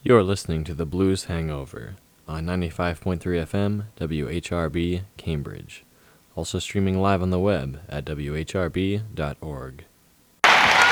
You're listening to The Blues Hangover on 95.3 FM, WHRB, Cambridge. Also streaming live on the web at whrb.org.